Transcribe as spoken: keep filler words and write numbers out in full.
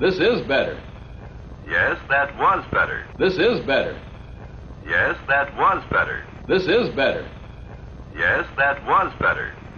This is better. Yes, that was better. This is better. Yes, that was better. This is better. Yes, that was better.